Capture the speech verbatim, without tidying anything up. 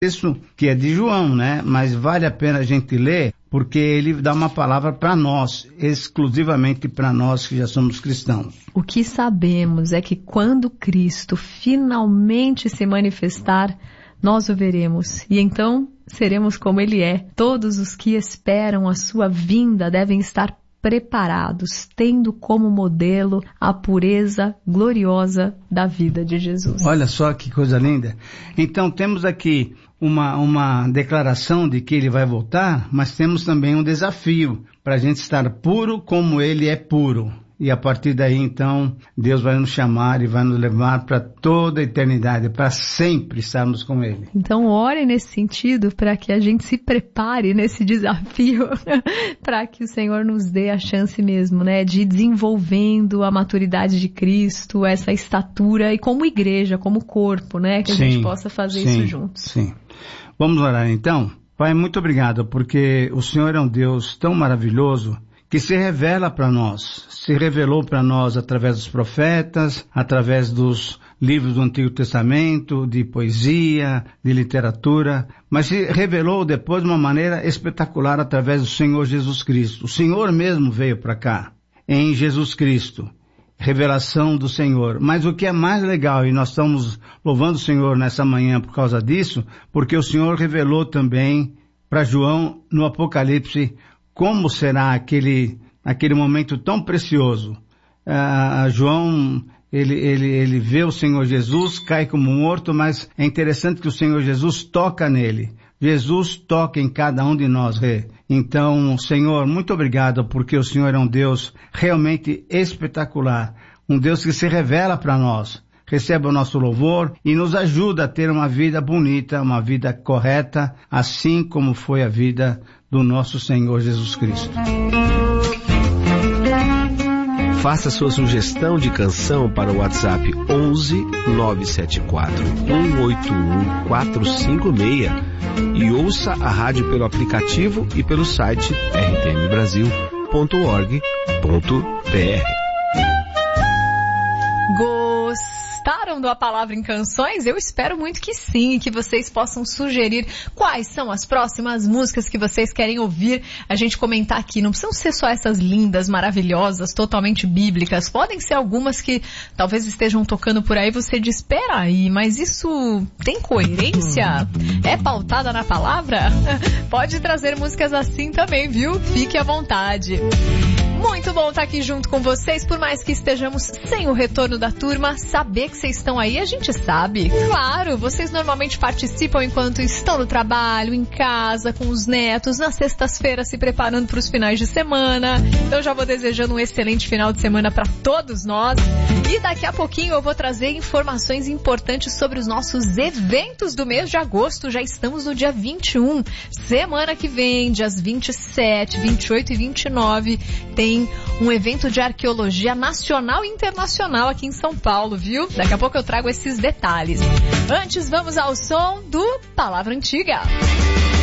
texto que é de João, né? Mas vale a pena a gente ler, porque ele dá uma palavra para nós, exclusivamente para nós que já somos cristãos. O que sabemos é que quando Cristo finalmente se manifestar, nós o veremos. E então seremos como ele é. Todos os que esperam a sua vinda devem estar preparados, tendo como modelo a pureza gloriosa da vida de Jesus. Olha só que coisa linda. Então temos aqui uma, uma declaração de que ele vai voltar, mas temos também um desafio para a gente estar puro como ele é puro. E a partir daí, então, Deus vai nos chamar e vai nos levar para toda a eternidade, para sempre estarmos com Ele. Então, ore nesse sentido para que a gente se prepare nesse desafio, para que o Senhor nos dê a chance mesmo, né, de ir desenvolvendo a maturidade de Cristo, essa estatura, e como igreja, como corpo, né, que a sim, gente possa fazer sim, isso juntos. Sim. Vamos orar então? Pai, muito obrigado, porque o Senhor é um Deus tão maravilhoso, que se revela para nós, se revelou para nós através dos profetas, através dos livros do Antigo Testamento, de poesia, de literatura, mas se revelou depois de uma maneira espetacular através do Senhor Jesus Cristo. O Senhor mesmo veio para cá, em Jesus Cristo, revelação do Senhor. Mas o que é mais legal, e nós estamos louvando o Senhor nessa manhã por causa disso, porque o Senhor revelou também para João no Apocalipse como será aquele, aquele momento tão precioso. Ah, João, ele, ele, ele vê o Senhor Jesus, cai como morto, mas é interessante que o Senhor Jesus toca nele. Jesus toca em cada um de nós. Então, Senhor, muito obrigado, porque o Senhor é um Deus realmente espetacular, um Deus que se revela para nós. Receba o nosso louvor e nos ajuda a ter uma vida bonita, uma vida correta, assim como foi a vida do nosso Senhor Jesus Cristo. Faça sua sugestão de canção para o WhatsApp onze nove sete quatro um oito um quatro cinco seis e ouça a rádio pelo aplicativo e pelo site r t m brasil ponto org ponto b r. Gostaram da Palavra em Canções? Eu espero muito que sim, que vocês possam sugerir quais são as próximas músicas que vocês querem ouvir a gente comentar aqui. Não precisam ser só essas lindas, maravilhosas, totalmente bíblicas. Podem ser algumas que talvez estejam tocando por aí, você diz, espera aí, mas isso tem coerência? É pautada na palavra? Pode trazer músicas assim também, viu? Fique à vontade. Muito bom estar aqui junto com vocês, por mais que estejamos sem o retorno da turma, saber que vocês estão aí, a gente sabe. Claro, vocês normalmente participam enquanto estão no trabalho, em casa, com os netos, nas sextas-feiras se preparando para os finais de semana. Então já vou desejando um excelente final de semana para todos nós. E daqui a pouquinho eu vou trazer informações importantes sobre os nossos eventos do mês de agosto. Já estamos no dia vinte e um. Semana que vem, dias vinte e sete, vinte e oito e vinte e nove, tem um evento de arqueologia nacional e internacional aqui em São Paulo, viu? Daqui a pouco eu trago esses detalhes. Antes, vamos ao som do Palavra Antiga.